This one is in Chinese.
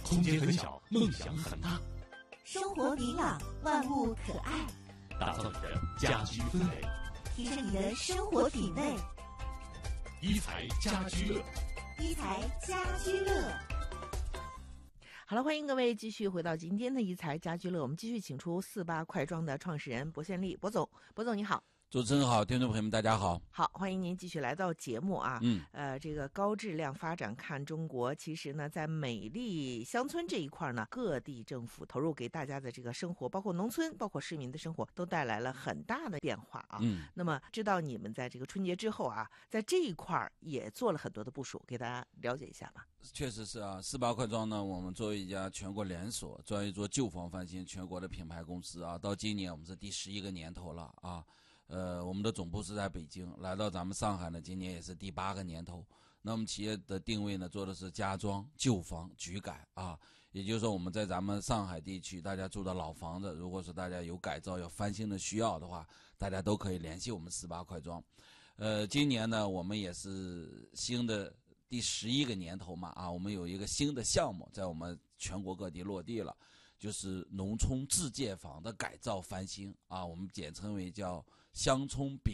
空间很小，梦想很大。 生活明朗，万物可爱， 打造你的家居氛围， 提升你的生活品味。 一材家居乐， 一材家居乐。 好了，欢迎各位继续回到今天的一材家居乐。我们继续请出48快装的创始人薄宪利，薄总你好。 主持人好，听众朋友们大家好。 好，欢迎您继续来到节目啊。这个高质量发展看中国，其实呢，在美丽乡村这一块呢，各地政府投入给大家的这个生活，包括农村，包括市民的生活，都带来了很大的变化啊。那么知道你们在这个春节之后啊，在这一块也做了很多的部署，给大家了解一下吧。 确实是啊，48快装呢，我们作为一家全国连锁、专业做旧房翻新全国的品牌公司啊，到今年我们是第11个年头了啊。我们的总部是在北京，来到咱们上海呢，今年也是第8个年头。那我们企业的定位呢，做的是家装、旧房、局改啊，也就是说我们在咱们上海地区，大家住的老房子，如果是大家有改造、有翻新的需要的话，大家都可以联系我们48快装。今年呢，我们也是新的第11个年头嘛啊，我们有一个新的项目在我们全国各地落地了。就是农村自建房的改造翻新啊，我们简称为叫乡村别